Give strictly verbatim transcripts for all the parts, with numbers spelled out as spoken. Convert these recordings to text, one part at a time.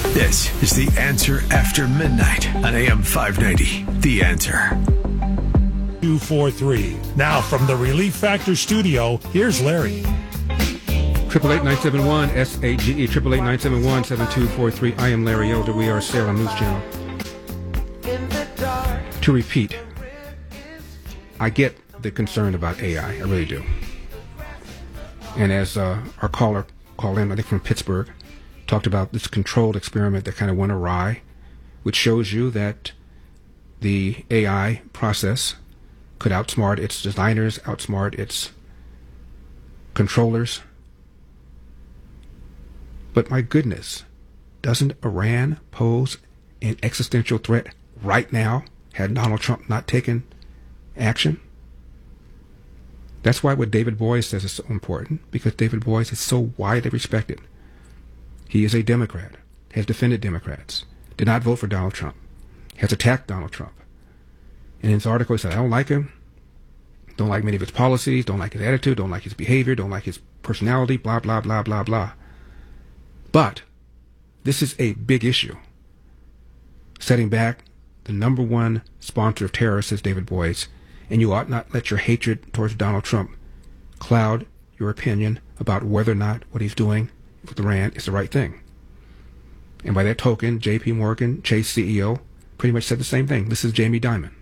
This is The Answer After Midnight on A M five ninety. The Answer. two four three. Now from the Relief Factor studio, here's Larry. Triple eight nine seven one S A G E triple eight nine seven one seven two four three. I am Larry Elder. We are Salem News Channel. To repeat, I get the concern about A I. I really do. And as uh, our caller called in, I think from Pittsburgh, talked about this controlled experiment that kind of went awry, which shows you that the A I process could outsmart its designers, outsmart its controllers. But my goodness, doesn't Iran pose an existential threat right now, had Donald Trump not taken action? That's why what David Boies says is so important, because David Boies is so widely respected. He is a Democrat, has defended Democrats, did not vote for Donald Trump, has attacked Donald Trump. And in his article, he said, I don't like him, don't like many of his policies, don't like his attitude, don't like his behavior, don't like his personality, blah, blah, blah, blah, blah. But this is a big issue. Setting back the number one sponsor of terror, says David Boies, and you ought not let your hatred towards Donald Trump cloud your opinion about whether or not what he's doing with Iran is the right thing. And by that token, J P Morgan Chase C E O pretty much said the same thing. This is Jamie Dimon.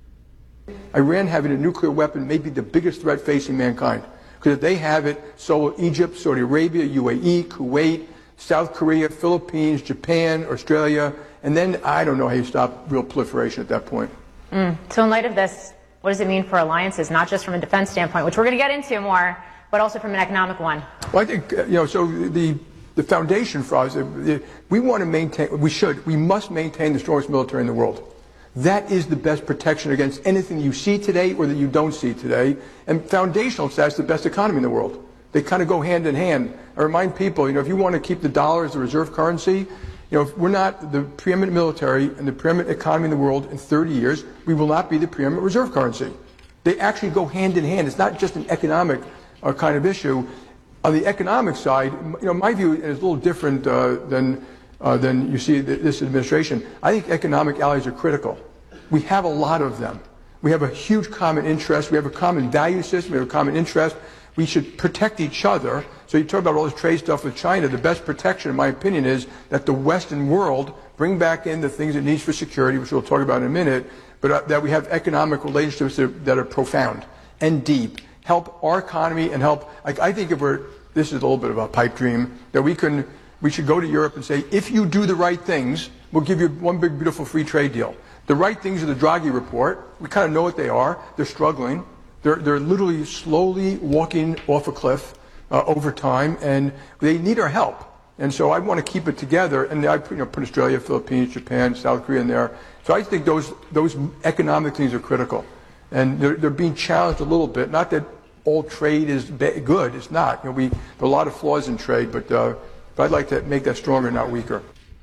Iran having a nuclear weapon may be the biggest threat facing mankind. Because if they have it, so will Egypt, Saudi Arabia, U A E, Kuwait, South Korea, Philippines, Japan, Australia, and then I don't know how you stop real proliferation at that point. Mm. So in light of this, what does it mean for alliances, not just from a defense standpoint, which we're going to get into more, but also from an economic one? Well, I think, you know, so the, the foundation for us, we want to maintain, we should, we must maintain the strongest military in the world. That is the best protection against anything you see today or that you don't see today. And foundational, that's the best economy in the world. They kind of go hand in hand. I remind people, you know, if you want to keep the dollar as the reserve currency, you know, if we're not the preeminent military and the preeminent economy in the world in thirty years, we will not be the preeminent reserve currency. They actually go hand in hand. It's not just an economic uh, kind of issue. On the economic side, you know, my view is a little different uh, than uh, than you see this administration. I think economic allies are critical. We have a lot of them. We have a huge common interest. We have a common value system. We have a common interest. We should protect each other. So you talk about all this trade stuff with China. The best protection, in my opinion, is that the Western world bring back in the things it needs for security, which we'll talk about in a minute, but uh, that we have economic relationships that are, that are profound and deep, help our economy and help. Like, I think if we're, this is a little bit of a pipe dream, that we can, we should go to Europe and say, if you do the right things, we'll give you one big, beautiful free trade deal. The right things are the Draghi report. We kind of know what they are. They're struggling. They're, they're literally slowly walking off a cliff uh, over time, and they need our help. And so I want to keep it together, and I put, you know, put Australia, Philippines, Japan, South Korea in there. So I think those those economic things are critical. And they're, they're being challenged a little bit. Not that all trade is ba- good. It's not. You know, we, there are a lot of flaws in trade, but, uh, but I'd like to make that stronger, not weaker.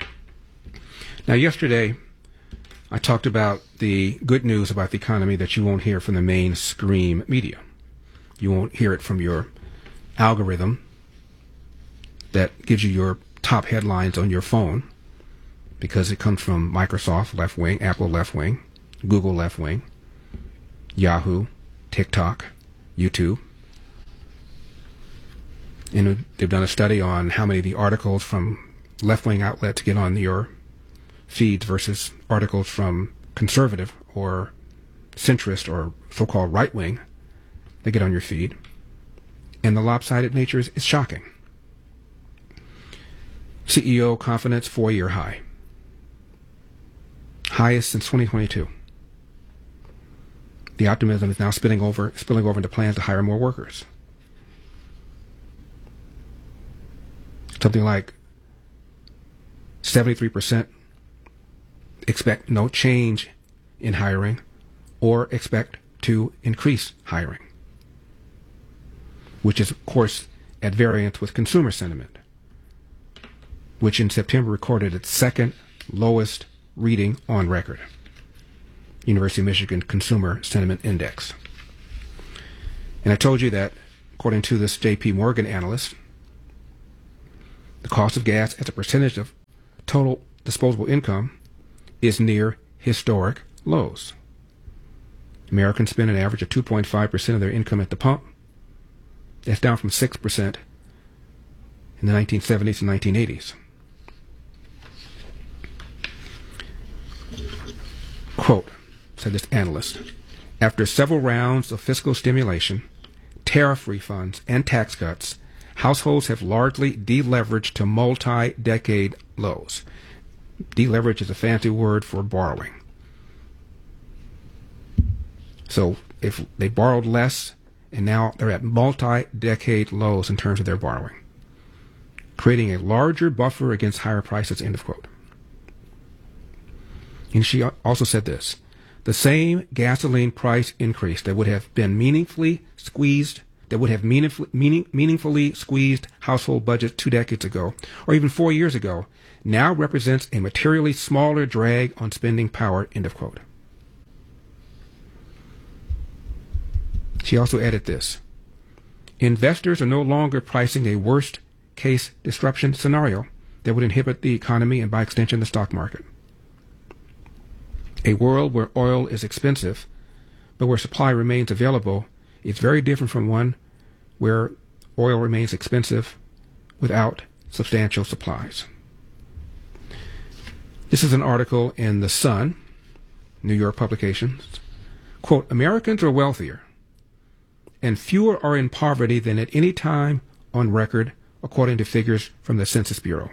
Now, yesterday, I talked about the good news about the economy that you won't hear from the mainstream media. You won't hear it from your algorithm that gives you your top headlines on your phone, because it comes from Microsoft left wing, Apple left wing, Google left wing, Yahoo, TikTok, YouTube. And they've done a study on how many of the articles from left wing outlets get on your feeds versus articles from conservative or centrist or so-called right-wing that get on your feed. And the lopsided nature is, is shocking. C E O confidence, four-year high. Highest since twenty twenty-two. The optimism is now spilling over, spilling over into plans to hire more workers. Something like seventy-three percent expect no change in hiring or expect to increase hiring, which is, of course, at variance with consumer sentiment, which in September recorded its second lowest reading on record. University of Michigan Consumer Sentiment Index. And I told you that, according to this J P Morgan analyst, the cost of gas as a percentage of total disposable income is near historic lows. Americans spend an average of two point five percent of their income at the pump. That's down from six percent in the nineteen seventies and nineteen eighties. Quote, said this analyst, after several rounds of fiscal stimulation, tariff refunds, and tax cuts, households have largely deleveraged to multi-decade lows. Deleverage is a fancy word for borrowing. So if they borrowed less, and now they're at multi-decade lows in terms of their borrowing, creating a larger buffer against higher prices, end of quote. And she also said this, the same gasoline price increase that would have been meaningfully squeezed, that would have meaningfully, meaning, meaningfully squeezed household budgets two decades ago, or even four years ago, now represents a materially smaller drag on spending power, end of quote. She also added this, investors are no longer pricing a worst-case disruption scenario that would inhibit the economy and, by extension, the stock market. A world where oil is expensive, but where supply remains available, is very different from one where oil remains expensive without substantial supplies. This is an article in The Sun, New York publications. Quote, Americans are wealthier and fewer are in poverty than at any time on record, according to figures from the Census Bureau.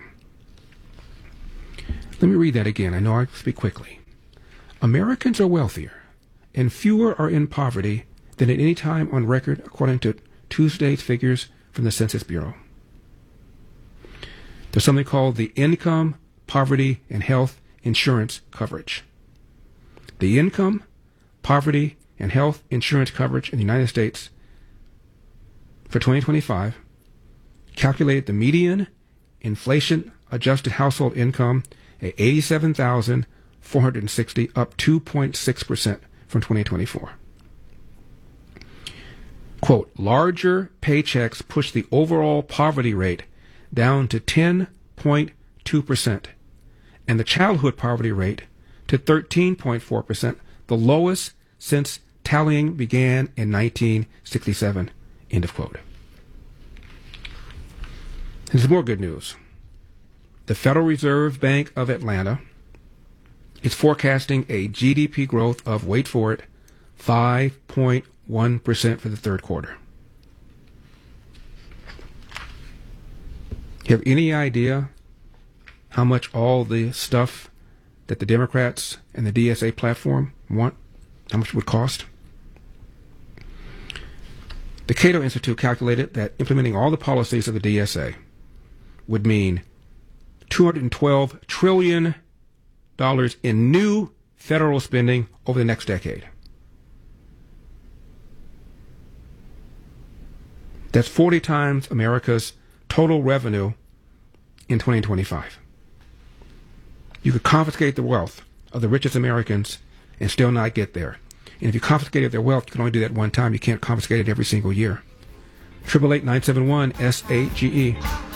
Let me read that again. I know I speak quickly. Americans are wealthier and fewer are in poverty than at any time on record, according to Tuesday's figures from the Census Bureau. There's something called the Income, Poverty, and Health Insurance Coverage. The Income, Poverty, and Health Insurance Coverage in the United States for twenty twenty-five calculated the median inflation-adjusted household income at eighty-seven thousand four hundred sixty dollars, up two point six percent from twenty twenty-four. Quote, larger paychecks push the overall poverty rate down to ten point two percent and the childhood poverty rate to thirteen point four percent, the lowest since tallying began in nineteen sixty-seven, end of quote. There's more good news. The Federal Reserve Bank of Atlanta is forecasting a G D P growth of, wait for it, five point one percent for the third quarter. You have any idea how much all the stuff that the Democrats and the D S A platform want, how much it would cost? The Cato Institute calculated that implementing all the policies of the D S A would mean two hundred twelve trillion dollars in new federal spending over the next decade. That's forty times America's total revenue in twenty twenty-five. You could confiscate the wealth of the richest Americans and still not get there. And if you confiscated their wealth, you can only do that one time. You can't confiscate it every single year. eight eight eight, nine seven one, S A G E.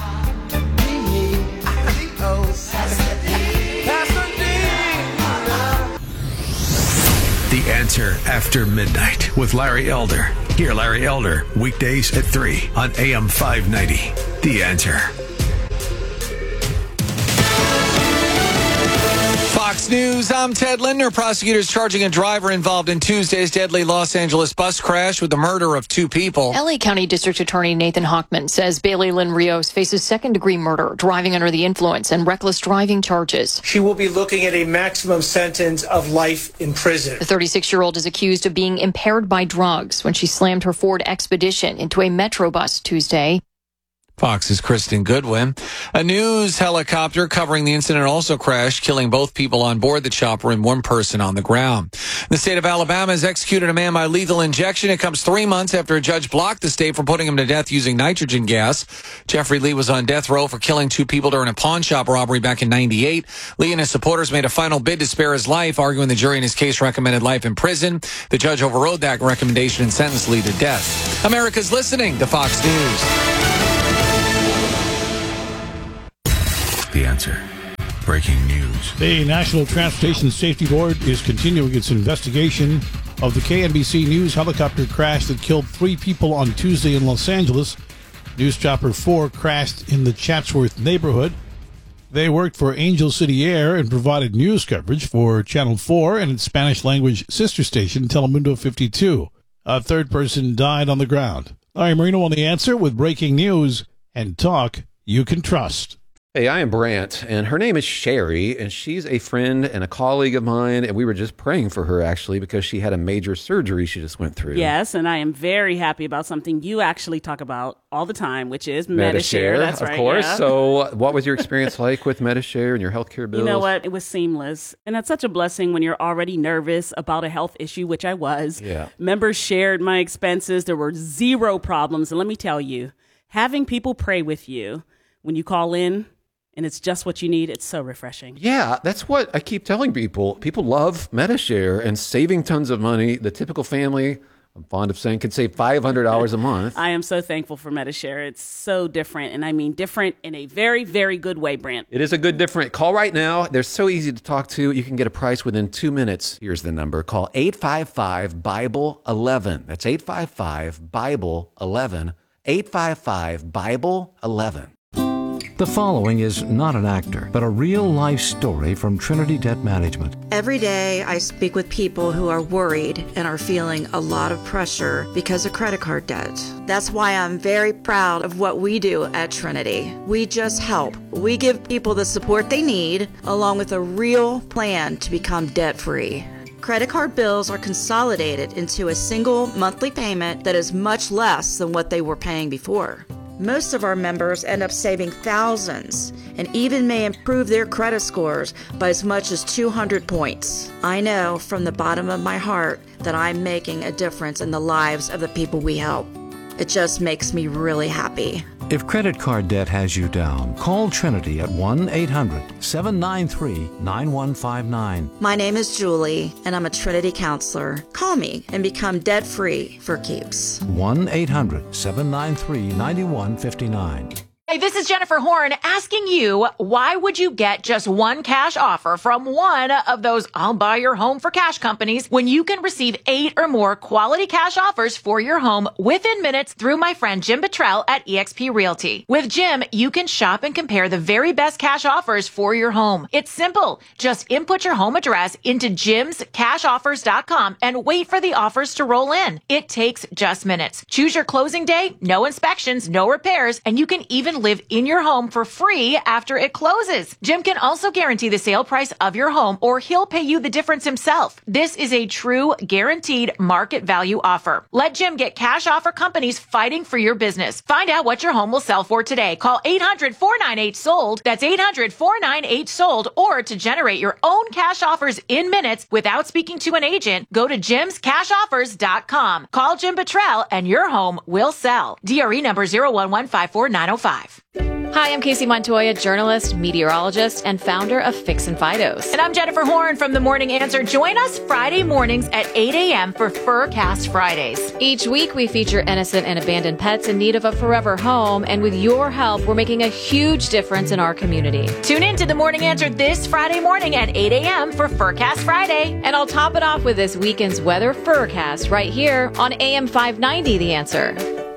The Answer After Midnight with Larry Elder. Hear Larry Elder weekdays at three on A M five ninety. The Answer. Fox News, I'm Ted Linder. Prosecutors charging a driver involved in Tuesday's deadly Los Angeles bus crash with the murder of two people. L A County District Attorney Nathan Hochman says Bailey Lynn Rios faces second-degree murder, driving under the influence, and reckless driving charges. She will be looking at a maximum sentence of life in prison. The thirty-six-year-old is accused of being impaired by drugs when she slammed her Ford Expedition into a Metro bus Tuesday. Fox's Kristen Goodwin. A news helicopter covering the incident also crashed, killing both people on board the chopper and one person on the ground. The state of Alabama has executed a man by lethal injection. It comes three months after a judge blocked the state from putting him to death using nitrogen gas. Jeffrey Lee was on death row for killing two people during a pawn shop robbery back in ninety-eight. Lee and his supporters made a final bid to spare his life, arguing the jury in his case recommended life in prison. The judge overrode that recommendation and sentenced Lee to death. America's listening to Fox News. The Answer. breaking news. The National Transportation Safety Board is continuing its investigation of the K N B C News helicopter crash that killed three people on Tuesday in Los Angeles. News Chopper four crashed in the Chatsworth neighborhood. They worked for Angel City Air and provided news coverage for Channel four and its Spanish-language sister station, Telemundo fifty-two. A third person died on the ground. Larry Marino on The Answer with breaking news and talk you can trust. Hey, I am Brant, and her name is Sherry, and she's a friend and a colleague of mine, and we were just praying for her, actually, because she had a major surgery she just went through. Yes, and I am very happy about something you actually talk about all the time, which is Medi-Share. That's of right, course. yeah. So what was your experience like with Medi-Share and your healthcare bills? You know what? It was seamless, and that's such a blessing when you're already nervous about a health issue, which I was. Yeah. Members shared my expenses. There were zero problems, and let me tell you, having people pray with you when you call in, and it's just what you need, it's so refreshing. Yeah, that's what I keep telling people. People love Medi-Share and saving tons of money. The typical family, I'm fond of saying, could save five hundred dollars a month. I am so thankful for Medi-Share. It's so different, and I mean different in a very, very good way, Brant. It is a good different. Call right now. They're so easy to talk to. You can get a price within two minutes. Here's the number. Call eight five five, Bible eleven. That's eight five five, Bible eleven. eight five five, Bible eleven. The following is not an actor, but a real-life story from Trinity Debt Management. Every day, I speak with people who are worried and are feeling a lot of pressure because of credit card debt. That's why I'm very proud of what we do at Trinity. We just help. We give people the support they need, along with a real plan to become debt-free. Credit card bills are consolidated into a single monthly payment that is much less than what they were paying before. Most of our members end up saving thousands and even may improve their credit scores by as much as two hundred points. I know from the bottom of my heart that I'm making a difference in the lives of the people we help. It just makes me really happy. If credit card debt has you down, call Trinity at one eight hundred, seven nine three, nine one five nine. My name is Julie, and I'm a Trinity counselor. Call me and become debt-free for keeps. one eight hundred, seven nine three, nine one five nine. Hey, this is Jennifer Horn asking you, why would you get just one cash offer from one of those I'll buy your home for cash companies when you can receive eight or more quality cash offers for your home within minutes through my friend Jim Buttrell at eXp Realty? With Jim, you can shop and compare the very best cash offers for your home. It's simple. Just input your home address into jims cash offers dot com and wait for the offers to roll in. It takes just minutes. Choose your closing day, no inspections, no repairs, and you can even live in your home for free after it closes. Jim can also guarantee the sale price of your home, or he'll pay you the difference himself. This is a true guaranteed market value offer. Let Jim get cash offer companies fighting for your business. Find out what your home will sell for today. Call eight hundred, four nine eight, sold. That's eight hundred, four nine eight, sold. Or to generate your own cash offers in minutes without speaking to an agent, go to jims cash offers dot com. Call Jim Buttrell and your home will sell. D R E number zero one one five four nine zero five. Hi, I'm Casey Montoya, journalist, meteorologist, and founder of Fix and Fidos. And I'm Jennifer Horn from The Morning Answer. Join us Friday mornings at eight a.m. for Furcast Fridays. Each week, we feature innocent and abandoned pets in need of a forever home. And with your help, we're making a huge difference in our community. Tune in to The Morning Answer this Friday morning at eight a.m. for Furcast Friday. And I'll top it off with this weekend's weather Furcast right here on A M five ninety, The Answer.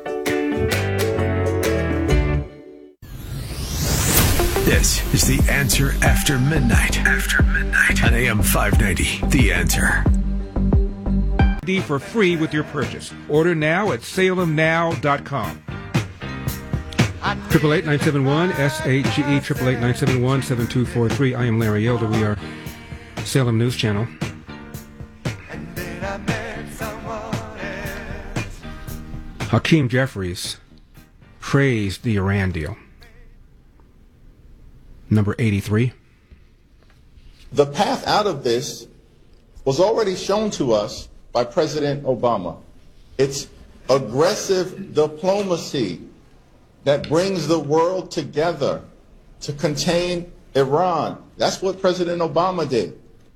This is The Answer After Midnight. After Midnight. On A M five ninety, The Answer. D for free with your purchase. Order now at salem now dot com. Triple eight nine seven one S H G E triple eight nine seven one seven two four three. I am Larry Elder. We are Salem News Channel. Hakeem Jeffries praised the Iran deal. Number eighty-three. The path out of this was already shown to us by President Obama. It's aggressive diplomacy that brings the world together to contain Iran. That's what President Obama did.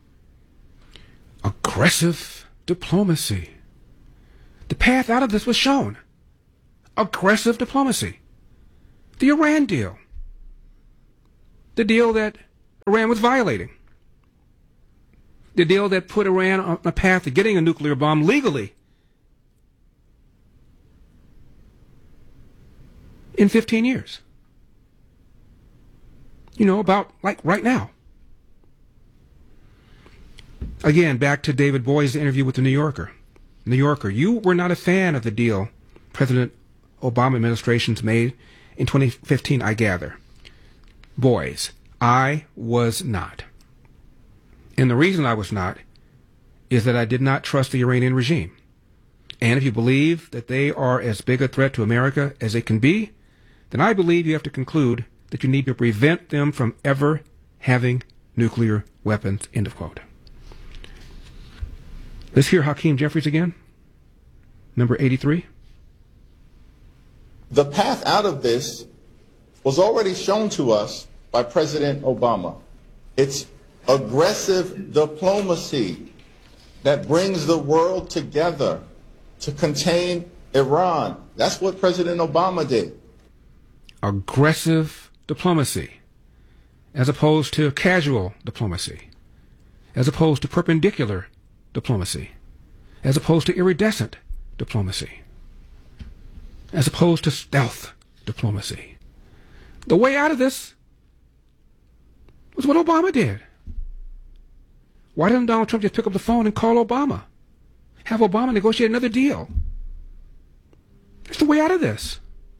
Aggressive diplomacy. The path out of this was shown. Aggressive diplomacy. The Iran deal. The deal that Iran was violating. The deal that put Iran on a path to getting a nuclear bomb legally in fifteen years. You know, about like right now. Again, back to David Boyd's interview with the New Yorker. New Yorker, you were not a fan of the deal President Obama administration's made in twenty fifteen, I gather. Boys, I was not. And the reason I was not is that I did not trust the Iranian regime. And if you believe that they are as big a threat to America as they can be, then I believe you have to conclude that you need to prevent them from ever having nuclear weapons, end of quote. Let's hear Hakeem Jeffries again. Number eighty-three. The path out of this was already shown to us by President Obama. It's aggressive diplomacy that brings the world together to contain Iran. That's what President Obama did. Aggressive diplomacy, as opposed to casual diplomacy, as opposed to perpendicular diplomacy, as opposed to iridescent diplomacy, as opposed to stealth diplomacy. The way out of this was what Obama did. Why didn't Donald Trump just pick up the phone and call Obama? Have Obama negotiate another deal? It's the way out of this.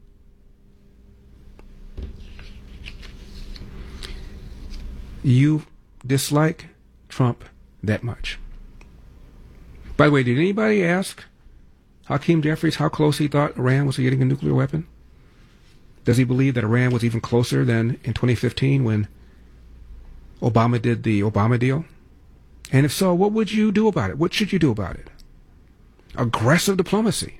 You dislike Trump that much. By the way, did anybody ask Hakeem Jeffries how close he thought Iran was to getting a nuclear weapon? Does he believe that Iran was even closer than in twenty fifteen when Obama did the Obama deal? And if so, what would you do about it? What should you do about it? Aggressive diplomacy.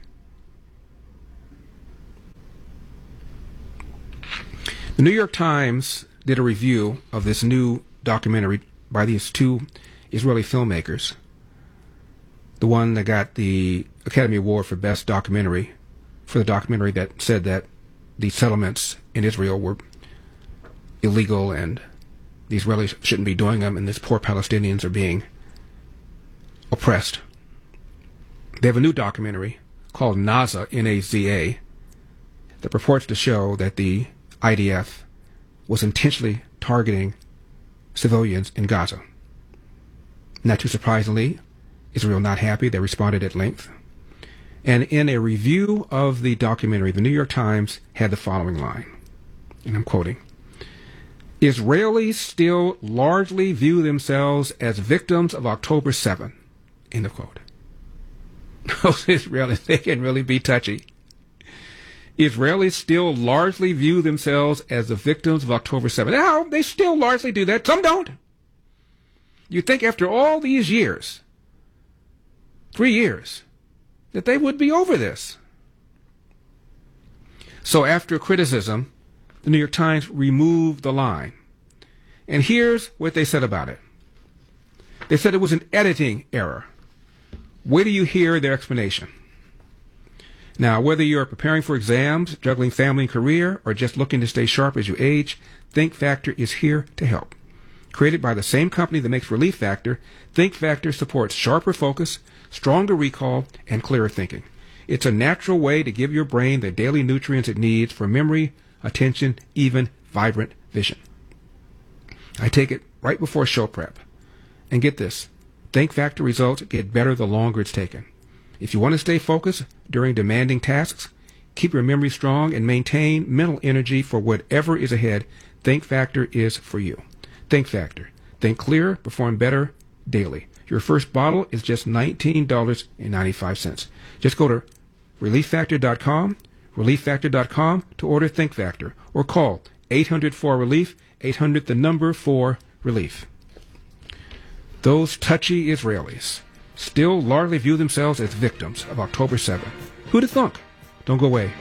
The New York Times did a review of this new documentary by these two Israeli filmmakers. The one that got the Academy Award for Best Documentary, for the documentary that said that the settlements in Israel were illegal and the Israelis shouldn't be doing them and these poor Palestinians are being oppressed. They have a new documentary called Naza, N A Z A, that purports to show that the I D F was intentionally targeting civilians in Gaza. Not too surprisingly, Israel not happy. They responded at length. And in a review of the documentary, the New York Times had the following line, and I'm quoting, Israelis still largely view themselves as victims of October seventh, end of quote. Those Israelis, they can really be touchy. Israelis still largely view themselves as the victims of October seventh. Now, they still largely do that. Some don't. You think after all these years, three years, that they would be over this. So after criticism, the New York Times removed the line. And here's what they said about it. They said it was an editing error. Wait till you hear their explanation. Now, whether you're preparing for exams, juggling family and career, or just looking to stay sharp as you age, Think Factor is here to help. Created by the same company that makes Relief Factor, Think Factor supports sharper focus, stronger recall, and clearer thinking. It's a natural way to give your brain the daily nutrients it needs for memory, attention, even vibrant vision. I take it right before show prep. And get this, Think Factor results get better the longer it's taken. If you want to stay focused during demanding tasks, keep your memory strong, and maintain mental energy for whatever is ahead, Think Factor is for you. Think Factor. Think clearer, perform better daily. Your first bottle is just nineteen dollars and ninety-five cents. Just go to relief factor dot com, relief factor dot com to order Think Factor, or call eight hundred four relief, eight hundred the number four relief. Those touchy Israelis still largely view themselves as victims of October seventh. Who'd have thunk? Don't go away.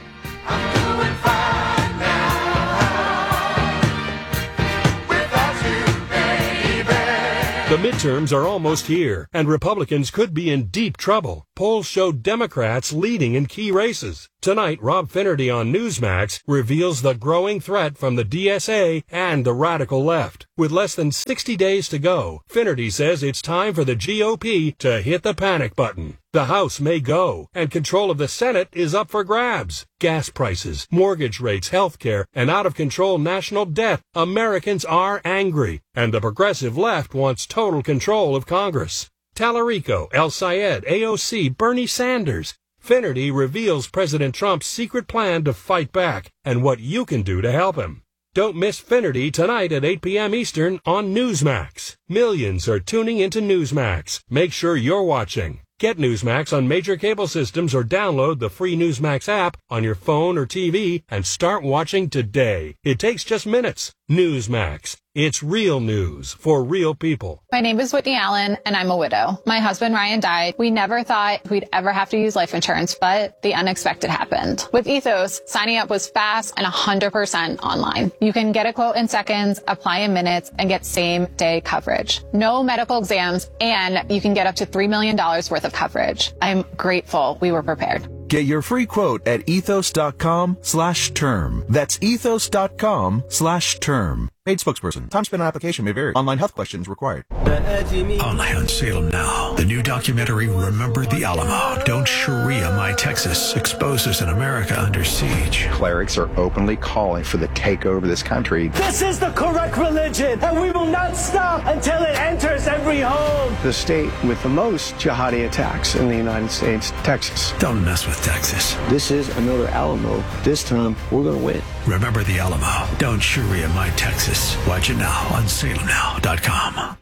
The midterms are almost here, and Republicans could be in deep trouble. Polls show Democrats leading in key races. Tonight, Rob Finnerty on Newsmax reveals the growing threat from the D S A and the radical left. With less than sixty days to go, Finnerty says it's time for the G O P to hit the panic button. The House may go, and control of the Senate is up for grabs. Gas prices, mortgage rates, health care, and out-of-control national debt. Americans are angry, and the progressive left wants total control of Congress. Tallarico, El Sayed, A O C, Bernie Sanders. Finnerty reveals President Trump's secret plan to fight back and what you can do to help him. Don't miss Finnerty tonight at eight p.m. Eastern on Newsmax. Millions are tuning into Newsmax. Make sure you're watching. Get Newsmax on major cable systems or download the free Newsmax app on your phone or T V and start watching today. It takes just minutes. Newsmax. It's real news for real people. My name is Whitney Allen, and I'm a widow. My husband, Ryan, died. We never thought we'd ever have to use life insurance, but the unexpected happened. With Ethos, signing up was fast and one hundred percent online. You can get a quote in seconds, apply in minutes, and get same-day coverage. No medical exams, and you can get up to three million dollars worth of coverage. I'm grateful we were prepared. Get your free quote at ethos.com slash term. That's ethos.com slash term. Paid spokesperson. Time spent on application may vary. Online health questions required. Only on Salem Now. The new documentary, Remember the Alamo. Don't Sharia My Texas. Exposes an America under siege. Clerics are openly calling for the takeover of this country. This is the correct religion, and we will not stop until it enters every home. The state with the most jihadi attacks in the United States, Texas. Don't mess with Texas. This is another Alamo. This time, we're going to win. Remember the Alamo. Don't Sharia My Texas. Watch it now on salem now dot com.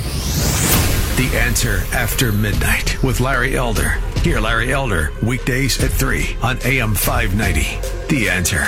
The Answer After Midnight with Larry Elder. Hear Larry Elder weekdays at three on A M five ninety. The Answer.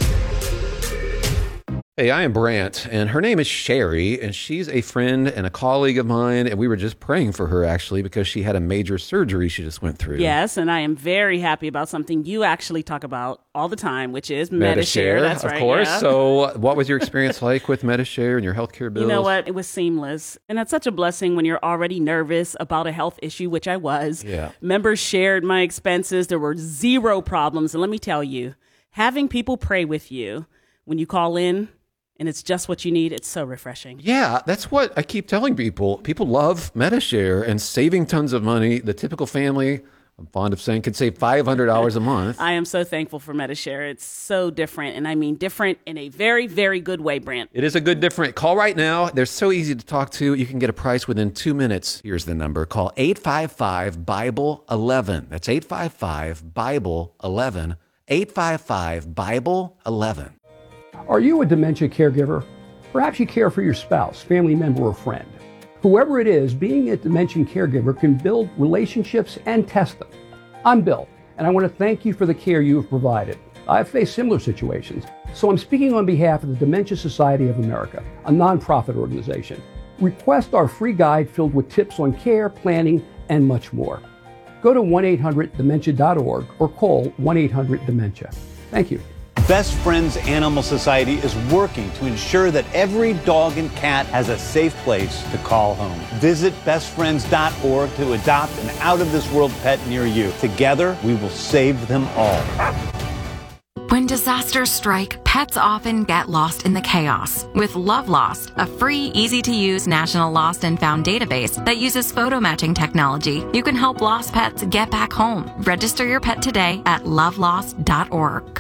Hey, I am Brant, and her name is Sherry, and she's a friend and a colleague of mine, and we were just praying for her, actually, because she had a major surgery she just went through. Yes, and I am very happy about something you actually talk about all the time, which is Medi-Share. Medi-Share, That's of right, course. yeah. So what was your experience like with Medi-Share and your healthcare bills? You know what? It was seamless. And that's such a blessing when you're already nervous about a health issue, which I was. Yeah. Members shared my expenses. There were zero problems. And let me tell you, having people pray with you when you call in, and it's just what you need, it's so refreshing. Yeah, that's what I keep telling people. People love Medi-Share and saving tons of money. The typical family, I'm fond of saying, could save five hundred dollars a month. I am so thankful for Medi-Share. It's so different, and I mean different in a very, very good way, Brant. It is a good different. Call right now. They're so easy to talk to. You can get a price within two minutes. Here's the number. Call eight five five, Bible eleven. That's eight five five, Bible eleven. eight five five, Bible eleven. Are you a dementia caregiver? Perhaps you care for your spouse, family member, or friend. Whoever it is, being a dementia caregiver can build relationships and test them. I'm Bill, and I want to thank you for the care you have provided. I've faced similar situations, so I'm speaking on behalf of the Dementia Society of America, a nonprofit organization. Request our free guide filled with tips on care, planning, and much more. Go to one eight hundred dementia dot org or call one eight hundred dementia. Thank you. Best Friends Animal Society is working to ensure that every dog and cat has a safe place to call home. Visit best friends dot org to adopt an out-of-this-world pet near you. Together, we will save them all. When disasters strike, pets often get lost in the chaos. With Love Lost, a free, easy-to-use national lost and found database that uses photo matching technology, you can help lost pets get back home. Register your pet today at love lost dot org.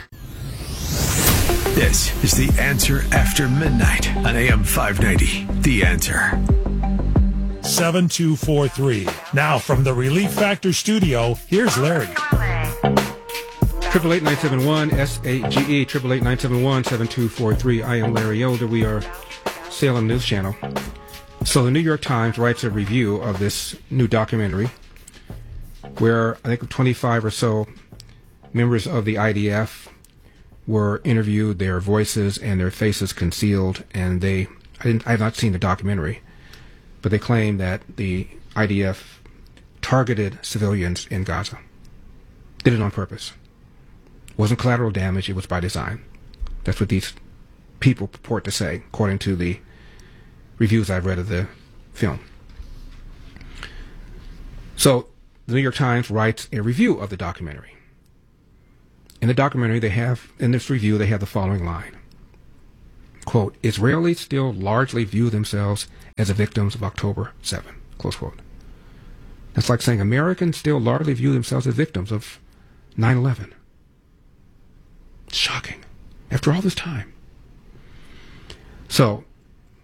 This is The Answer After Midnight on A M five ninety. The Answer. seven two four three. Now from the Relief Factor studio, here's Larry. Triple eight nine seven one S A G E triple eight nine seven one seven two four three. I am Larry Elder. We are Salem News Channel. So the New York Times writes a review of this new documentary, where I think twenty-five or so members of the I D F were interviewed, their voices and their faces concealed, and they I didn't I have not seen the documentary, but they claim that the I D F targeted civilians in Gaza. Did it on purpose. It wasn't collateral damage, it was by design. That's what these people purport to say, according to the reviews I've read of the film. So the New York Times writes a review of the documentary. In the documentary, they have, in this review, they have the following line. Quote, Israelis still largely view themselves as the victims of October seventh, close quote. That's like saying Americans still largely view themselves as victims of nine eleven. Shocking. After all this time. So,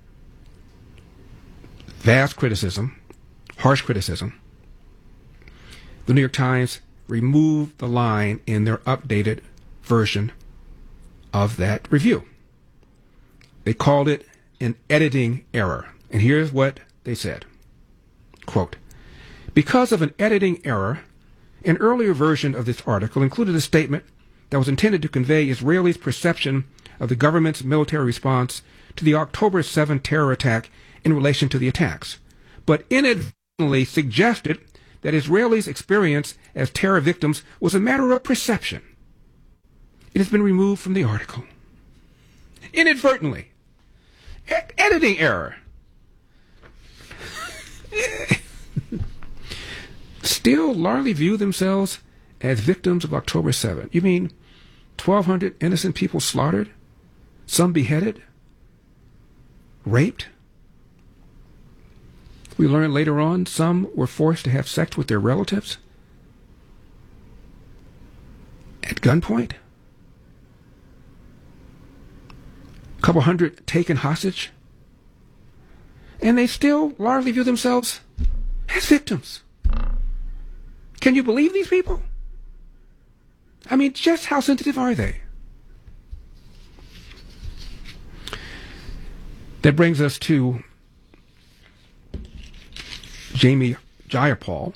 vast criticism, harsh criticism. The New York Times removed the line in their updated version of that review. They called it an editing error. And here's what they said. Quote, because of an editing error, an earlier version of this article included a statement that was intended to convey Israelis' perception of the government's military response to the October seventh terror attack in relation to the attacks, but inadvertently suggested that Israelis' experience as terror victims was a matter of perception. It has been removed from the article. Inadvertently. E- editing error. Still largely view themselves as victims of October seventh. You mean twelve hundred innocent people slaughtered? Some beheaded? Raped? We learned later on some were forced to have sex with their relatives? At gunpoint? A couple hundred taken hostage? And they still largely view themselves as victims. Can you believe these people? I mean, just how sensitive are they? That brings us to Jamie Jayapal,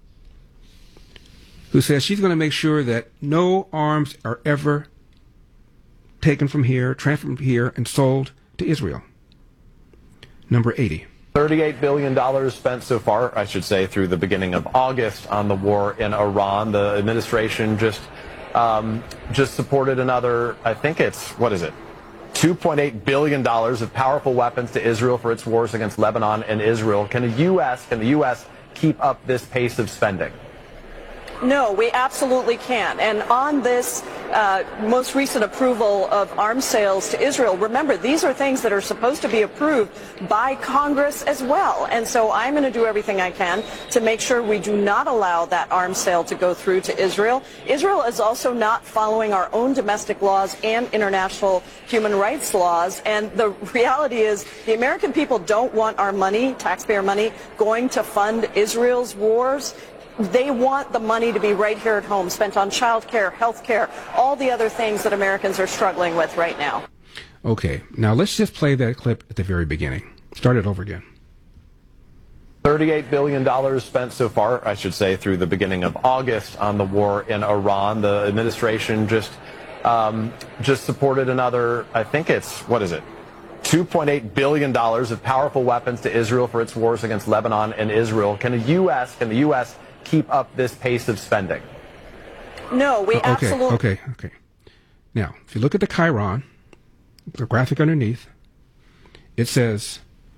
who says she's going to make sure that no arms are ever taken from here, transferred from here, and sold to Israel. Number eighty. thirty-eight billion dollars spent so far, I should say, through the beginning of August on the war in Iran. The administration just um, just supported another, I think it's, what is it, two point eight billion dollars of powerful weapons to Israel for its wars against Lebanon and Israel. Can the U S, can the U S keep up this pace of spending? No, we absolutely can. And on this uh, most recent approval of arms sales to Israel, remember, these are things that are supposed to be approved by Congress as well. And so I'm going to do everything I can to make sure we do not allow that arms sale to go through to Israel. Israel is also not following our own domestic laws and international human rights laws. And the reality is the American people don't want our money, taxpayer money, going to fund Israel's wars. They want the money to be right here at home, spent on child care, health care, all the other things that Americans are struggling with right now. Okay, now let's just play that clip at the very beginning. Start it over again. thirty-eight billion dollars spent so far, I should say, through the beginning of August on the war in Iran. The administration just um, just supported another, I think it's, what is it, two point eight billion dollars of powerful weapons to Israel for its wars against Lebanon and Israel. Can the U S, can the U S keep up this pace of spending? No, we uh, okay, absolutely... Okay, okay. Now, if you look at the Chiron, the graphic underneath, it says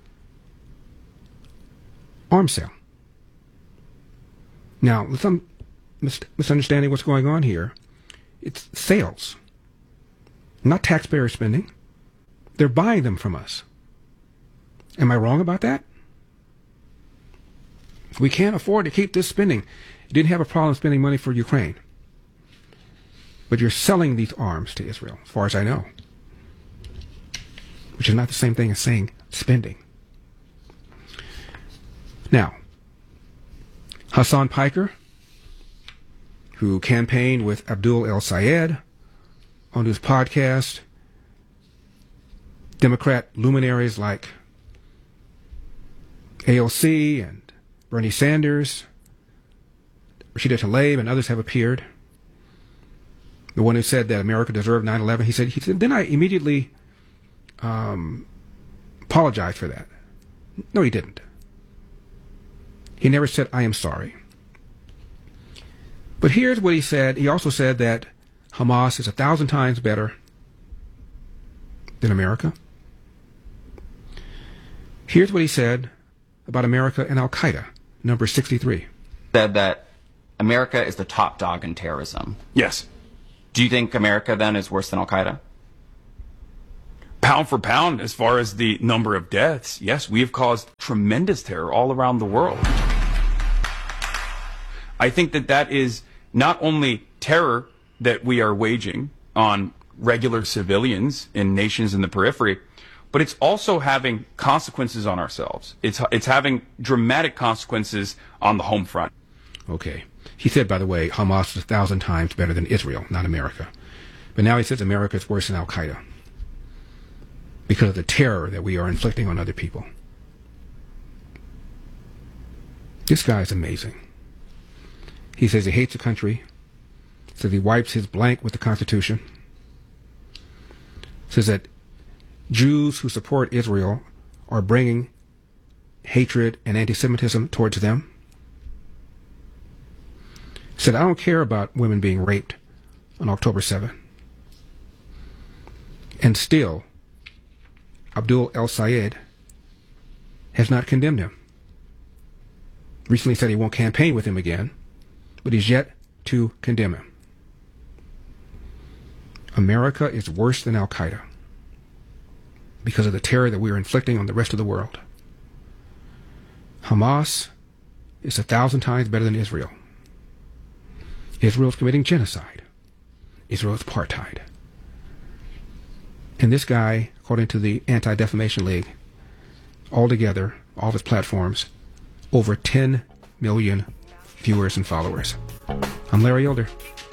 arms sale. Now, with some mis- misunderstanding what's going on here, it's sales, not taxpayer spending. They're buying them from us. Am I wrong about that? We can't afford to keep this spending. You didn't have a problem spending money for Ukraine. But you're selling these arms to Israel, as far as I know. Which is not the same thing as saying spending. Now, Hassan Piker, who campaigned with Abdul El-Sayed on his podcast, Democrat luminaries like A O C and Bernie Sanders, Rashida Tlaib, and others have appeared. The one who said that America deserved nine eleven, he said, he said, then I immediately um, apologized for that. No, he didn't. He never said, I am sorry. But here's what he said. He also said that Hamas is a thousand times better than America. Here's what he said about America and Al-Qaeda, number sixty-three. said that America is the top dog in terrorism. Yes. Do you think America then is worse than Al-Qaeda? Pound for pound, as far as the number of deaths, yes, we have caused tremendous terror all around the world. I think that that is not only terror that we are waging on regular civilians in nations in the periphery, but it's also having consequences on ourselves. It's it's having dramatic consequences on the home front. Okay. He said, by the way, Hamas is a thousand times better than Israel, not America. But now he says America is worse than Al-Qaeda because of the terror that we are inflicting on other people. This guy is amazing. He says he hates the country, says he wipes his blank with the Constitution, says that Jews who support Israel are bringing hatred and anti-Semitism towards them. Said, I don't care about women being raped on October seventh. And still, Abdul El-Sayed has not condemned him. Recently said he won't campaign with him again, but he's yet to condemn him. America is worse than Al-Qaeda because of the terror that we are inflicting on the rest of the world. Hamas is a thousand times better than Israel. Israel is committing genocide. Israel is apartheid. And this guy, according to the Anti-Defamation League, altogether, all of his platforms, over ten million viewers and followers. I'm Larry Elder.